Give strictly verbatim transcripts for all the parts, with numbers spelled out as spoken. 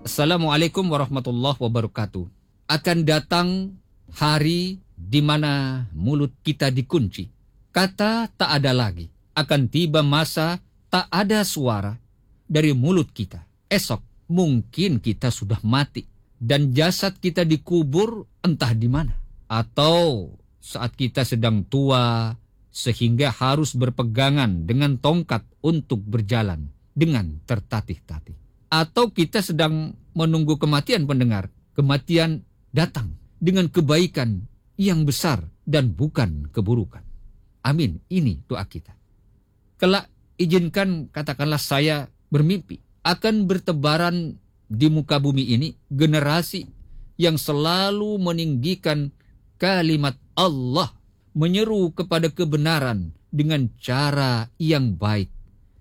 Assalamualaikum warahmatullahi wabarakatuh. Akan datang hari di mana mulut kita dikunci. Kata tak ada lagi. Akan tiba masa tak ada suara dari mulut kita. Esok mungkin kita sudah mati dan jasad kita dikubur entah di mana. Atau saat kita sedang tua sehingga harus berpegangan dengan tongkat untuk berjalan dengan tertatih-tatih. Atau kita sedang menunggu kematian pendengar. Kematian datang dengan kebaikan yang besar dan bukan keburukan. Amin. Ini doa kita. Kelak izinkan katakanlah saya bermimpi akan bertebaran di muka bumi ini generasi yang selalu meninggikan kalimat Allah, menyeru kepada kebenaran dengan cara yang baik,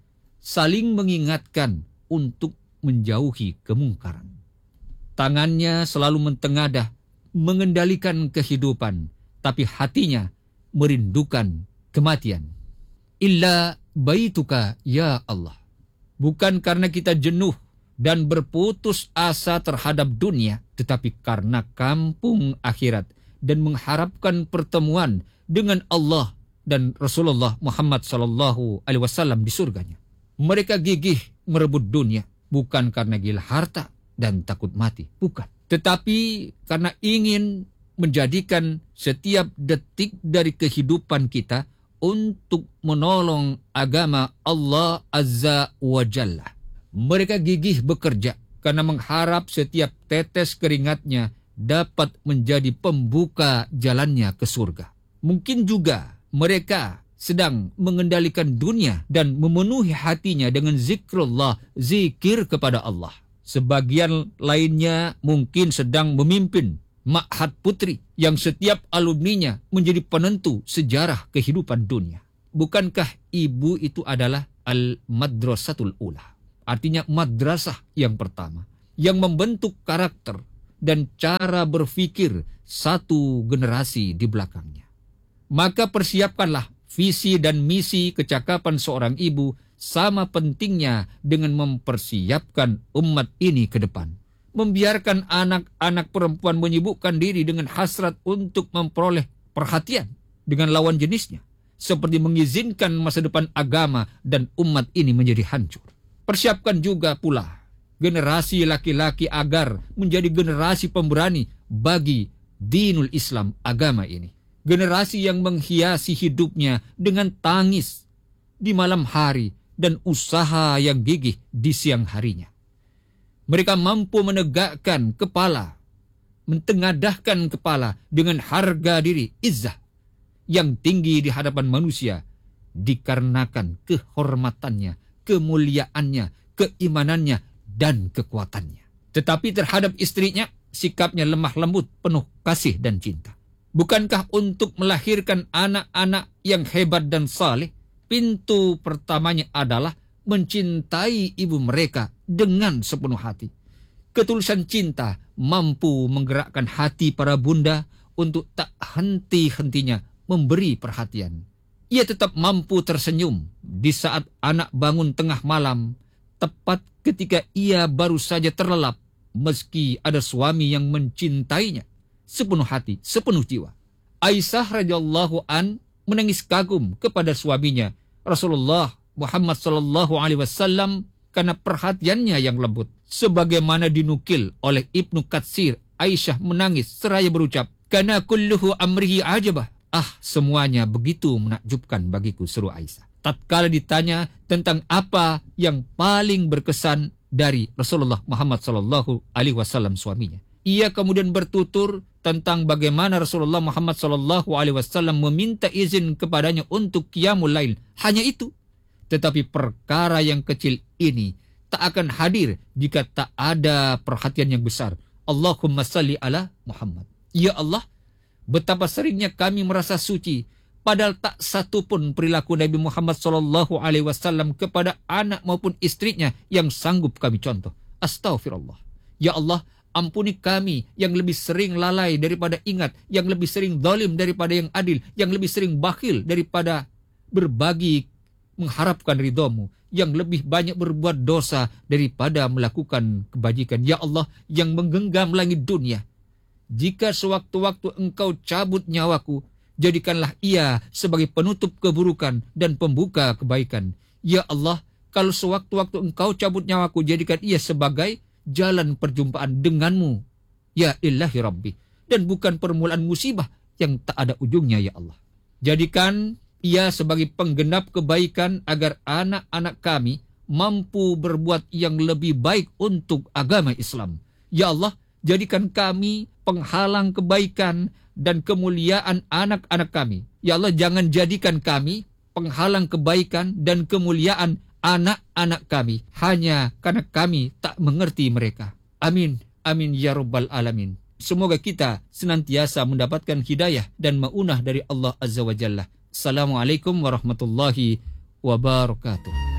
saling mengingatkan untuk menjauhi kemungkaran. Tangannya selalu mentengadah, mengendalikan kehidupan, tapi hatinya merindukan kematian. Illa baituka ya Allah. Bukan karena kita jenuh dan berputus asa terhadap dunia, tetapi karena kampung akhirat dan mengharapkan pertemuan dengan Allah dan Rasulullah Muhammad sallallahu alaihi wasallam di surganya. Mereka gigih merebut dunia, bukan karena gila harta dan takut mati, bukan. Tetapi karena ingin menjadikan setiap detik dari kehidupan kita untuk menolong agama Allah Azza wa Jalla. Mereka gigih bekerja karena mengharap setiap tetes keringatnya dapat menjadi pembuka jalannya ke surga. Mungkin juga mereka sedang mengendalikan dunia dan memenuhi hatinya dengan zikrullah, zikir kepada Allah. Sebagian lainnya mungkin sedang memimpin ma'had putri yang setiap alumninya menjadi penentu sejarah kehidupan dunia. Bukankah ibu itu adalah al-madrasatul ula? Artinya madrasah yang pertama yang membentuk karakter dan cara berpikir satu generasi di belakangnya. Maka persiapkanlah visi dan misi kecakapan seorang ibu sama pentingnya dengan mempersiapkan umat ini ke depan. Membiarkan anak-anak perempuan menyibukkan diri dengan hasrat untuk memperoleh perhatian dengan lawan jenisnya, seperti mengizinkan masa depan agama dan umat ini menjadi hancur. Persiapkan juga pula generasi laki-laki agar menjadi generasi pemberani bagi dinul Islam, agama ini. Generasi yang menghiasi hidupnya dengan tangis di malam hari dan usaha yang gigih di siang harinya. Mereka mampu menegakkan kepala, mentengadahkan kepala dengan harga diri, izzah yang tinggi di hadapan manusia dikarenakan kehormatannya, kemuliaannya, keimanannya, dan kekuatannya. Tetapi terhadap istrinya, sikapnya lemah lembut, penuh kasih dan cinta. Bukankah untuk melahirkan anak-anak yang hebat dan saleh, pintu pertamanya adalah mencintai ibu mereka dengan sepenuh hati. Ketulusan cinta mampu menggerakkan hati para bunda untuk tak henti-hentinya memberi perhatian. Ia tetap mampu tersenyum di saat anak bangun tengah malam, tepat ketika ia baru saja terlelap, meski ada suami yang mencintainya sepenuh hati, sepenuh jiwa. Aisyah radhiyallahu an menangis kagum kepada suaminya Rasulullah Muhammad sallallahu alaihi wasallam karena perhatiannya yang lembut. Sebagaimana dinukil oleh Ibnu Katsir, Aisyah menangis seraya berucap, "Kana kulluhu amrihi ajabah." Ah, semuanya begitu menakjubkan bagiku, seru Aisyah. Tatkala ditanya tentang apa yang paling berkesan dari Rasulullah Muhammad sallallahu alaihi wasallam suaminya, ia kemudian bertutur tentang bagaimana Rasulullah Muhammad sallallahu alaihi wasallam meminta izin kepadanya untuk qiyamul lail. Hanya itu. Tetapi perkara yang kecil ini tak akan hadir jika tak ada perhatian yang besar. Allahumma salli ala Muhammad. Ya Allah, betapa seringnya kami merasa suci, padahal tak satu pun perilaku Nabi Muhammad sallallahu alaihi wasallam kepada anak maupun istrinya yang sanggup kami contoh. Astaghfirullah. Ya Allah, ampuni kami yang lebih sering lalai daripada ingat, yang lebih sering zalim daripada yang adil, yang lebih sering bakhil daripada berbagi mengharapkan ridhamu, yang lebih banyak berbuat dosa daripada melakukan kebajikan. Ya Allah, yang menggenggam langit dunia, jika sewaktu-waktu Engkau cabut nyawaku, jadikanlah ia sebagai penutup keburukan dan pembuka kebaikan. Ya Allah, kalau sewaktu-waktu Engkau cabut nyawaku, jadikan ia sebagai jalan perjumpaan denganmu, ya ilahi Rabbi, dan bukan permulaan musibah yang tak ada ujungnya. Ya Allah, jadikan ia sebagai penggenap kebaikan agar anak-anak kami mampu berbuat yang lebih baik untuk agama Islam. Ya Allah, jadikan kami penghalang kebaikan dan kemuliaan anak-anak kami. Ya Allah, jangan jadikan kami penghalang kebaikan dan kemuliaan anak-anak kami hanya karena kami tak mengerti mereka. Amin, amin ya rabbal alamin. Semoga kita senantiasa mendapatkan hidayah dan maunah dari Allah Azza wa Jalla. Assalamualaikum warahmatullahi wabarakatuh.